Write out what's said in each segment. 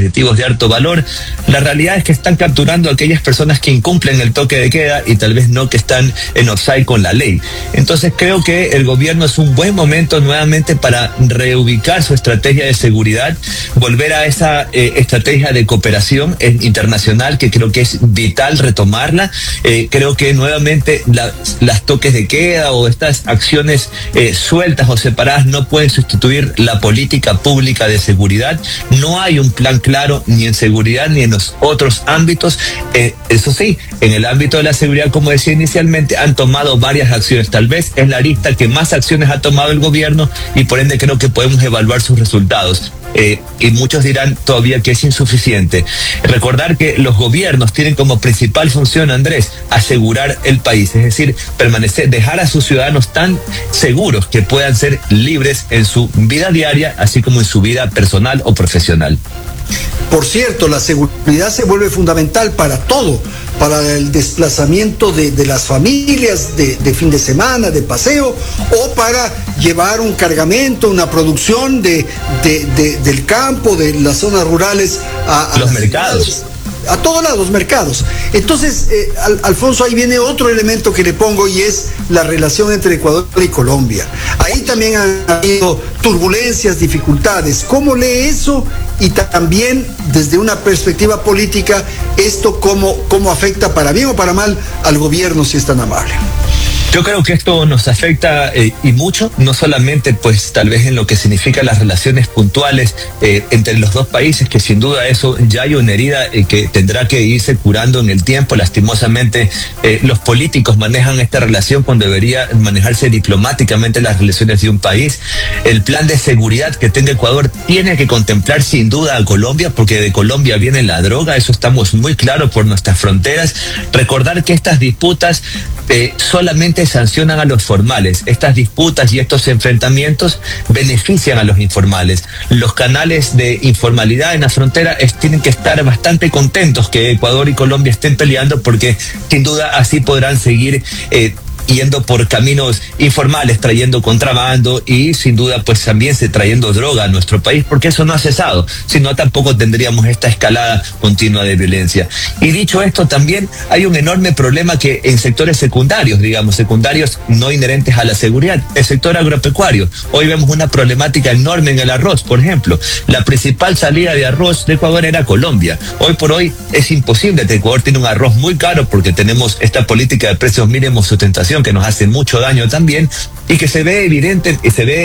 dispositivos de alto valor. La realidad es que están capturando a aquellas personas que incumplen el toque de queda y tal vez no que están en offside con la ley. Entonces creo que el gobierno es un buen momento nuevamente para reubicar su estrategia de seguridad, volver a esa estrategia de cooperación internacional que creo que es vital retomarla. Creo que nuevamente las toques de queda o estas acciones sueltas o separadas no pueden sustituir la política pública de seguridad. No hay un plan claro ni en seguridad ni en los otros ámbitos. Eso sí, en el ámbito de la seguridad, como decía inicialmente, han tomado varias acciones. Tal vez es la lista que más acciones ha tomado el gobierno y por ende creo que podemos evaluar sus resultados. Y muchos dirán todavía que es insuficiente. Recordar que los gobiernos tienen como principal función, Andrés, asegurar el país, es decir, dejar a sus ciudadanos tan seguros que puedan ser libres en su vida diaria, así como en su vida personal o profesional. Por cierto, la seguridad se vuelve fundamental para todo, para el desplazamiento de las familias de fin de semana, de paseo, o para llevar un cargamento, una producción del campo, de las zonas rurales a los mercados. Ciudades. A todos lados, los mercados. Entonces, Alfonso, ahí viene otro elemento que le pongo y es la relación entre Ecuador y Colombia. Ahí también han habido turbulencias, dificultades. ¿Cómo lee eso? Y también, desde una perspectiva política, esto cómo afecta para bien o para mal al gobierno, si es tan amable. Yo creo que esto nos afecta y mucho, no solamente pues tal vez en lo que significa las relaciones puntuales entre los dos países, que sin duda eso ya hay una herida que tendrá que irse curando en el tiempo. Lastimosamente los políticos manejan esta relación cuando debería manejarse diplomáticamente las relaciones de un país. El plan de seguridad que tenga Ecuador tiene que contemplar sin duda a Colombia, porque de Colombia viene la droga, eso estamos muy claros por nuestras fronteras. Recordar que estas disputas solamente sancionan a los formales. Estas disputas y estos enfrentamientos benefician a los informales. Los canales de informalidad en la frontera tienen que estar bastante contentos que Ecuador y Colombia estén peleando, porque sin duda así podrán seguir yendo por caminos informales, trayendo contrabando y sin duda pues también trayendo droga a nuestro país, porque eso no ha cesado, si no tampoco tendríamos esta escalada continua de violencia. Y dicho esto, también hay un enorme problema que en sectores secundarios, digamos, secundarios no inherentes a la seguridad, el sector agropecuario. Hoy vemos una problemática enorme en el arroz, por ejemplo. La principal salida de arroz de Ecuador era Colombia. Hoy por hoy es imposible. Ecuador tiene un arroz muy caro porque tenemos esta política de precios mínimos sustentación que nos hace mucho daño también, y que se ve evidente,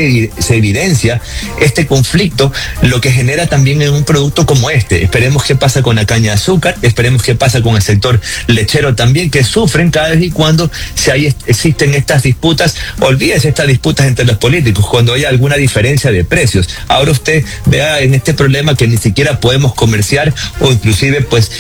se evidencia este conflicto, lo que genera también en un producto como este. Esperemos qué pasa con la caña de azúcar, esperemos qué pasa con el sector lechero también, que sufren cada vez y cuando existen estas disputas. Olvídese estas disputas entre los políticos, cuando hay alguna diferencia de precios. Ahora usted vea en este problema que ni siquiera podemos comerciar o inclusive pues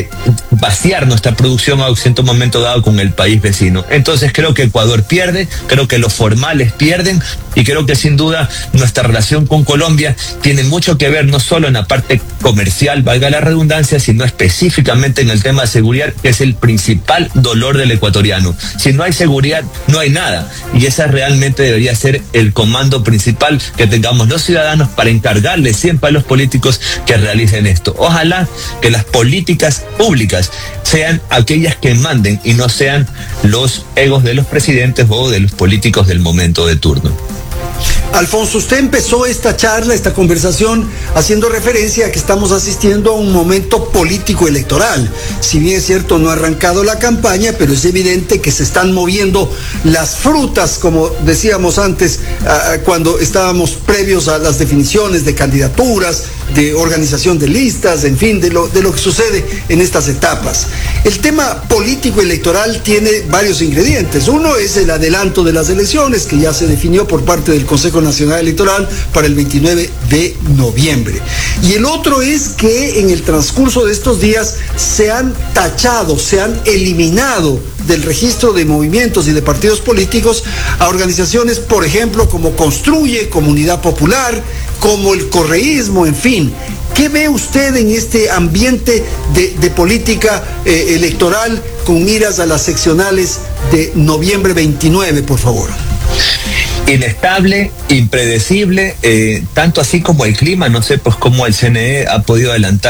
vaciar nuestra producción a un cierto momento dado con el país vecino. Entonces creo que Ecuador pierde, creo que los formales pierden, y creo que sin duda nuestra relación con Colombia tiene mucho que ver no solo en la parte comercial, valga la redundancia, sino específicamente en el tema de seguridad, que es el principal dolor del ecuatoriano. Si no hay seguridad, no hay nada, y esa realmente debería ser el comando principal que tengamos los ciudadanos para encargarle siempre a los políticos que realicen esto. Ojalá que las políticas públicas sean aquellas que manden y no sean los egos de los presidentes o de los políticos del momento de turno. Alfonso, usted empezó esta charla, esta conversación, haciendo referencia a que estamos asistiendo a un momento político electoral. Si bien es cierto, no ha arrancado la campaña, pero es evidente que se están moviendo las frutas, como decíamos antes, cuando estábamos previos a las definiciones de candidaturas, de organización de listas, en fin, de lo que sucede en estas etapas. El tema político electoral tiene varios ingredientes. Uno es el adelanto de las elecciones, que ya se definió por parte del Consejo Nacional Electoral para el 29 de noviembre. Y el otro es que en el transcurso de estos días se han tachado, se han eliminado del registro de movimientos y de partidos políticos a organizaciones, por ejemplo, como Construye, Comunidad Popular, como el correísmo, en fin. ¿Qué ve usted en este ambiente de política electoral con miras a las seccionales de noviembre 29, por favor? Inestable, impredecible, tanto así como el clima. No sé pues cómo el CNE ha podido adelantar